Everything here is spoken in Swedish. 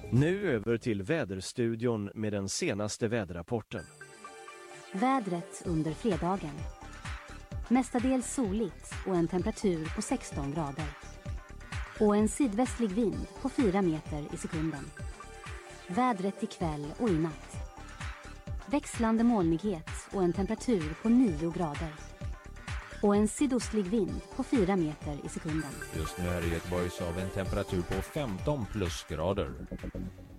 Nu över till väderstudion med den senaste väderrapporten. Vädret under fredagen. Mestadels soligt och en temperatur på 16 grader. Och en sydvästlig vind på 4 meter i sekunden. Vädret ikväll och i natt. Växlande molnighet och en temperatur på 9 grader. Och en sydostlig vind på 4 meter i sekunden. Just nu är det Göteborg så av en temperatur på 15 plusgrader.